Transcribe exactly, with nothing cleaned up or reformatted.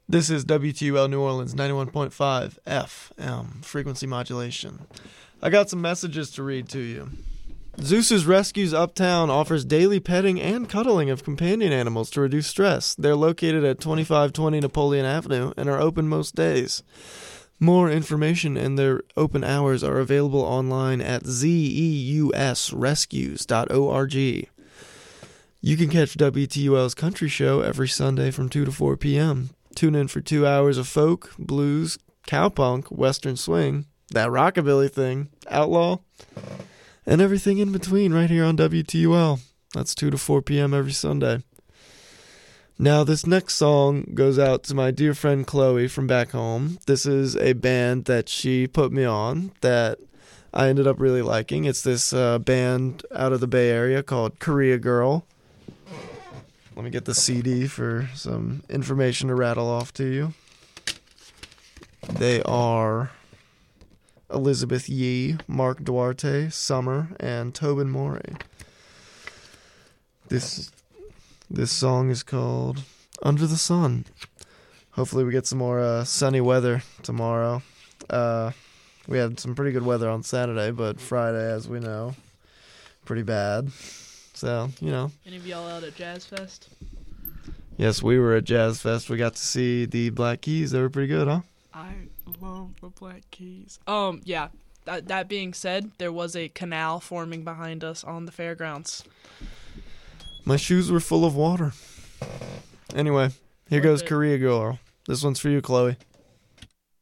This is W T U L New Orleans, ninety-one point five F M, frequency modulation. I got some messages to read to you. Zeus's Rescues Uptown offers daily petting and cuddling of companion animals to reduce stress. They're located at twenty-five twenty Napoleon Avenue and are open most days. More information and their open hours are available online at zeus rescues dot org. You can catch W T U L's Country Show every Sunday from two to four p.m. Tune in for two hours of folk, blues, cowpunk, western swing, that rockabilly thing, outlaw, and everything in between right here on W T U L. That's two to four p.m. every Sunday. Now, this next song goes out to my dear friend Chloe from back home. This is a band that she put me on that I ended up really liking. It's this uh, band out of the Bay Area called Korea Girl. Let me get the C D for some information to rattle off to you. They are Elizabeth Yee, Mark Duarte, Summer, and Tobin Morey. This this song is called Under the Sun. Hopefully we get some more uh, sunny weather tomorrow. Uh, we had some pretty good weather on Saturday, but Friday, as we know, pretty bad. So, you know. Any of y'all out at Jazz Fest? Yes, we were at Jazz Fest. We got to see the Black Keys. They were pretty good, huh? I love the Black Keys. Um, yeah. That, that being said, there was a canal forming behind us on the fairgrounds. My shoes were full of water. Anyway, here Worth goes it. Korea Girl. This one's for you, Chloe.